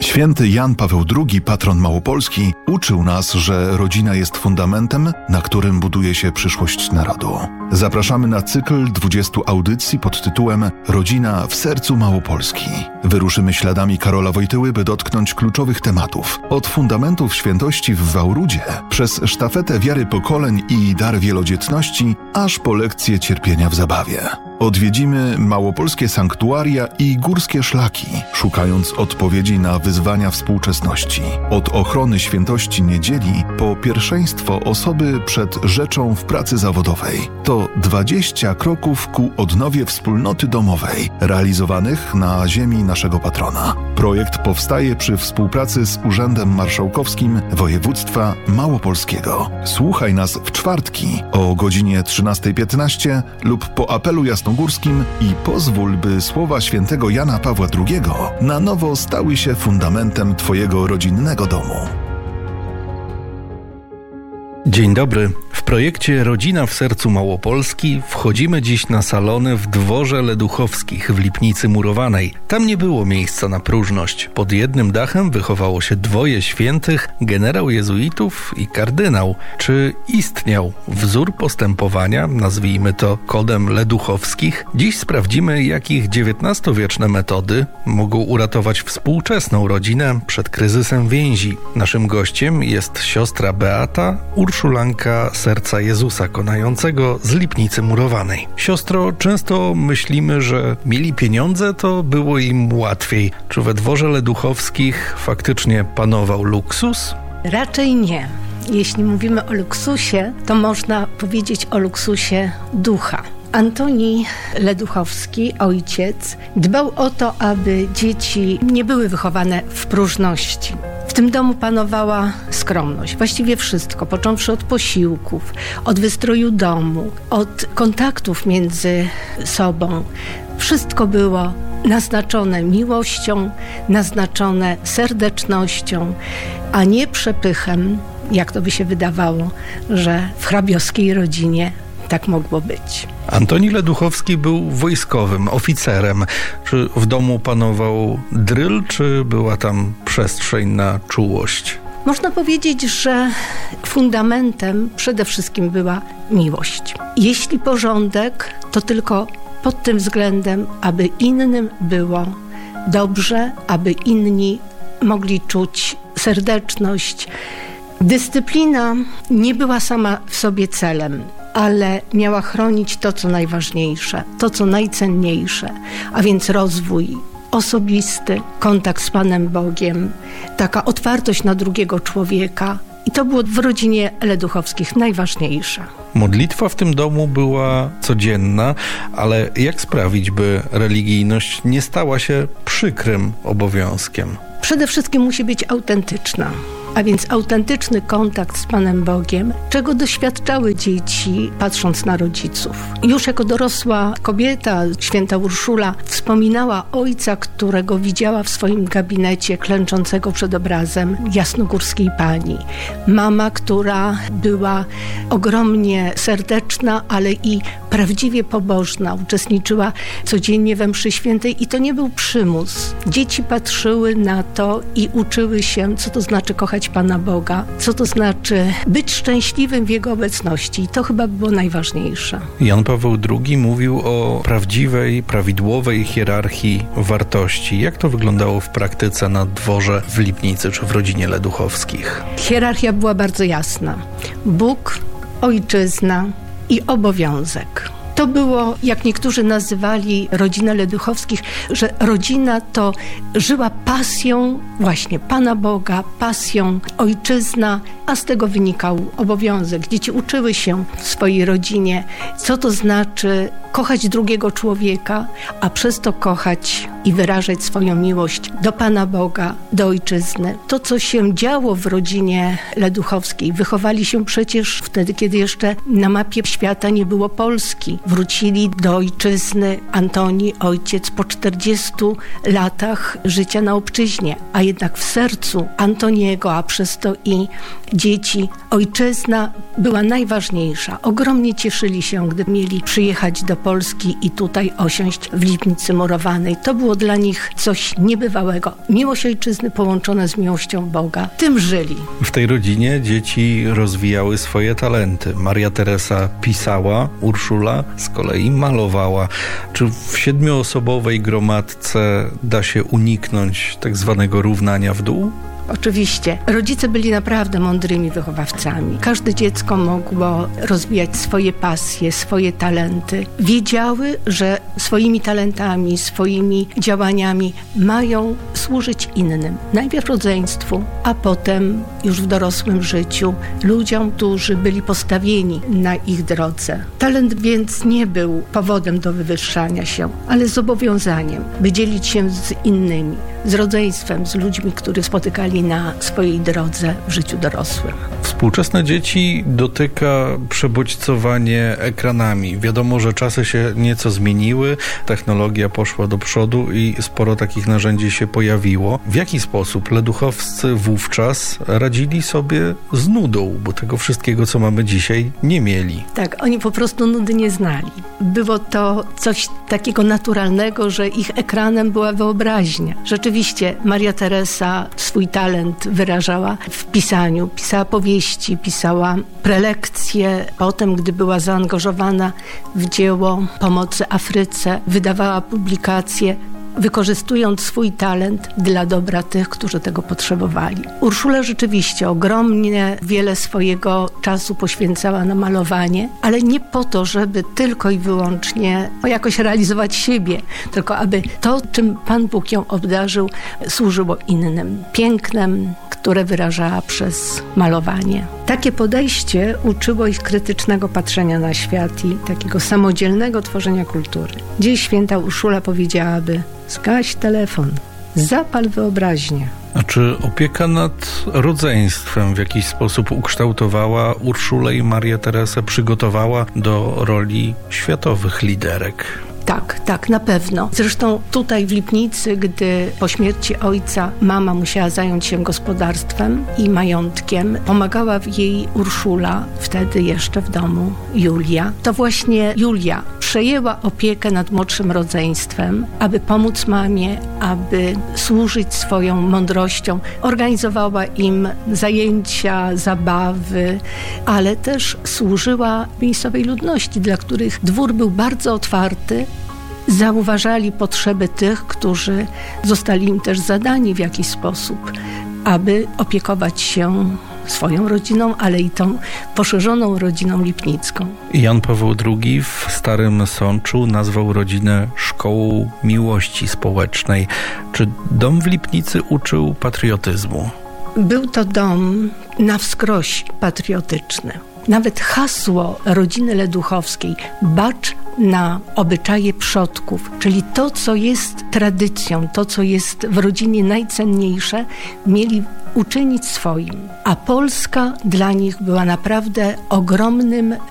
Święty Jan Paweł II, patron Małopolski, uczył nas, że rodzina jest fundamentem, na którym buduje się przyszłość narodu. Zapraszamy na cykl 20 audycji pod tytułem Rodzina w sercu Małopolski. Wyruszymy śladami Karola Wojtyły, by dotknąć kluczowych tematów. Od fundamentów świętości w Wałrudzie, przez sztafetę wiary pokoleń i dar wielodzietności, aż po lekcje cierpienia w zabawie. Odwiedzimy małopolskie sanktuaria i górskie szlaki, szukając odpowiedzi na wyzwania współczesności. Od ochrony świętości niedzieli po pierwszeństwo osoby przed rzeczą w pracy zawodowej. To 20 kroków ku odnowie wspólnoty domowej, realizowanych na ziemi naszego patrona. Projekt powstaje przy współpracy z Urzędem Marszałkowskim Województwa Małopolskiego. Słuchaj nas w czwartki o godzinie 13:15 lub po apelu jasnogórskim i pozwól, by słowa świętego Jana Pawła II na nowo stały się fundamentem Twojego rodzinnego domu. Dzień dobry. W projekcie Rodzina w sercu Małopolski wchodzimy dziś na salony w dworze Leduchowskich w Lipnicy Murowanej. Tam nie było miejsca na próżność. Pod jednym dachem wychowało się dwoje świętych, generał jezuitów i kardynał. Czy istniał wzór postępowania, nazwijmy to kodem Leduchowskich? Dziś sprawdzimy, jak ich XIX-wieczne metody mogą uratować współczesną rodzinę przed kryzysem więzi. Naszym gościem jest siostra Beata, urszulanka Serca Jezusa Konającego z Lipnicy Murowanej. Siostro, często myślimy, że mieli pieniądze, to było im łatwiej. Czy we dworze Leduchowskich faktycznie panował luksus? Raczej nie. Jeśli mówimy o luksusie, to można powiedzieć o luksusie ducha. Antoni Leduchowski, ojciec, dbał o to, aby dzieci nie były wychowane w próżności. W tym domu panowała skromność. Właściwie wszystko, począwszy od posiłków, od wystroju domu, od kontaktów między sobą. Wszystko było naznaczone miłością, naznaczone serdecznością, a nie przepychem, jak to by się wydawało, że w hrabiowskiej rodzinie tak mogło być. Antoni Leduchowski był wojskowym, oficerem. Czy w domu panował dryl, czy była tam przestrzeń na czułość? Można powiedzieć, że fundamentem przede wszystkim była miłość. Jeśli porządek, to tylko pod tym względem, aby innym było dobrze, aby inni mogli czuć serdeczność. Dyscyplina nie była sama w sobie celem, ale miała chronić to, co najważniejsze, to, co najcenniejsze, a więc rozwój osobisty, kontakt z Panem Bogiem, taka otwartość na drugiego człowieka. I to było w rodzinie Leduchowskich najważniejsze. Modlitwa w tym domu była codzienna, ale jak sprawić, by religijność nie stała się przykrym obowiązkiem? Przede wszystkim musi być autentyczna. A więc autentyczny kontakt z Panem Bogiem, czego doświadczały dzieci, patrząc na rodziców. Już jako dorosła kobieta, święta Urszula, wspominała ojca, którego widziała w swoim gabinecie klęczącego przed obrazem jasnogórskiej pani. Mama, która była ogromnie serdeczna, ale i prawdziwie pobożna. Uczestniczyła codziennie we mszy świętej i to nie był przymus. Dzieci patrzyły na to i uczyły się, co to znaczy kochać Pana Boga, co to znaczy być szczęśliwym w Jego obecności. I to chyba było najważniejsze. Jan Paweł II mówił o prawdziwej, prawidłowej hierarchii wartości. Jak to wyglądało w praktyce na dworze w Lipnicy czy w rodzinie Leduchowskich? Hierarchia była bardzo jasna. Bóg, ojczyzna i obowiązek. To było, jak niektórzy nazywali rodzinę Leduchowskich, że rodzina to żyła pasją właśnie Pana Boga, pasją ojczyzna, a z tego wynikał obowiązek. Dzieci uczyły się w swojej rodzinie, co to znaczy kochać drugiego człowieka, a przez to kochać i wyrażać swoją miłość do Pana Boga, do ojczyzny. To, co się działo w rodzinie Leduchowskiej, wychowali się przecież wtedy, kiedy jeszcze na mapie świata nie było Polski. Wrócili do ojczyzny. Antoni, ojciec, po 40 latach życia na obczyźnie, a jednak w sercu Antoniego, a przez to i dzieci, ojczyzna była najważniejsza. Ogromnie cieszyli się, gdy mieli przyjechać do Polski i tutaj osiąść w Lipnicy Murowanej. To było dla nich coś niebywałego. Miłość ojczyzny połączona z miłością Boga. Tym żyli. W tej rodzinie dzieci rozwijały swoje talenty. Maria Teresa pisała, Urszula z kolei malowała. Czy w 7-osobowej gromadce da się uniknąć tak zwanego równania w dół? Oczywiście. Rodzice byli naprawdę mądrymi wychowawcami. Każde dziecko mogło rozwijać swoje pasje, swoje talenty. Wiedziały, że swoimi talentami, swoimi działaniami mają służyć innym. Najpierw rodzeństwu, a potem już w dorosłym życiu ludziom, którzy byli postawieni na ich drodze. Talent więc nie był powodem do wywyższania się, ale zobowiązaniem, by dzielić się z innymi, z rodzeństwem, z ludźmi, których spotykali na swojej drodze w życiu dorosłym. Współczesne dzieci dotyka przebodźcowanie ekranami. Wiadomo, że czasy się nieco zmieniły, technologia poszła do przodu i sporo takich narzędzi się pojawiło. W jaki sposób leduchowscy wówczas radzili sobie z nudą, bo tego wszystkiego, co mamy dzisiaj, nie mieli? Tak, oni po prostu nudy nie znali. Było to coś takiego naturalnego, że ich ekranem była wyobraźnia. Rzeczywiście Maria Teresa swój talent wyrażała w pisaniu. Pisała powieści, pisała prelekcje. Potem, gdy była zaangażowana w dzieło pomocy Afryce, wydawała publikacje, wykorzystując swój talent dla dobra tych, którzy tego potrzebowali. Urszula rzeczywiście ogromnie wiele swojego czasu poświęcała na malowanie, ale nie po to, żeby tylko i wyłącznie jakoś realizować siebie, tylko aby to, czym Pan Bóg ją obdarzył, służyło innym. Pięknem, które wyrażała przez malowanie. Takie podejście uczyło ich krytycznego patrzenia na świat i takiego samodzielnego tworzenia kultury. Dziś święta Urszula powiedziałaby: zgaś telefon, zapal wyobraźnię. A czy opieka nad rodzeństwem w jakiś sposób ukształtowała Urszulę i Marię Teresę, przygotowała do roli światowych liderek? Tak, na pewno. Zresztą tutaj w Lipnicy, gdy po śmierci ojca mama musiała zająć się gospodarstwem i majątkiem, pomagała jej Urszula, wtedy jeszcze w domu Julia. To właśnie Julia przejęła opiekę nad młodszym rodzeństwem, aby pomóc mamie, aby służyć swoją mądrością. Organizowała im zajęcia, zabawy, ale też służyła miejscowej ludności, dla których dwór był bardzo otwarty. Zauważali potrzeby tych, którzy zostali im też zadani w jakiś sposób, aby opiekować się swoją rodziną, ale i tą poszerzoną rodziną lipnicką. Jan Paweł II w Starym Sączu nazwał rodzinę szkołą miłości społecznej. Czy dom w Lipnicy uczył patriotyzmu? Był to dom na wskroś patriotyczny. Nawet hasło rodziny leduchowskiej, bacz na obyczaje przodków, czyli to, co jest tradycją, to, co jest w rodzinie najcenniejsze, mieli uczynić swoim. A Polska dla nich była naprawdę ogromnym